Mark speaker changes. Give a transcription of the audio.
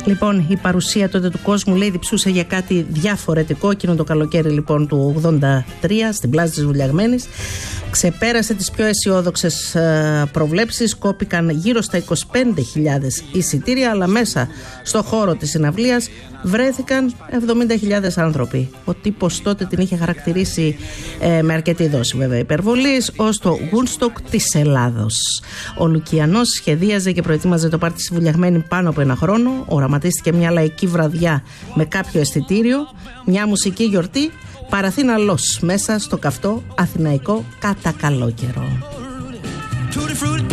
Speaker 1: Λοιπόν, η παρουσία τότε του κόσμου, λέει, διψούσε για κάτι διαφορετικό. Εκείνο το καλοκαίρι λοιπόν του 83 στην πλάζα της Βουλιαγμένης ξεπέρασε τις πιο αισιόδοξες προβλέψεις. Κόπηκαν γύρω στα 25.000 εισιτήρια, αλλά μέσα στο χώρο της συναυλίας βρέθηκαν 70.000 άνθρωποι. Ο τύπος τότε την είχε χαρακτηρίσει με αρκετή δόση βέβαια υπερβολής ως το Woodstock της Ελλάδος. Ο Λουκιανός σχεδίαζε και προετοίμαζε το πάρτι στη Βουλιαγμένη πάνω από ένα χρόνο. Οραματίστηκε μια λαϊκή βραδιά με κάποιο αισθητήριο, μια μουσική γιορτή, παραθύνα λος μέσα στο καυτό αθηναϊκό κατά καλό καιρό.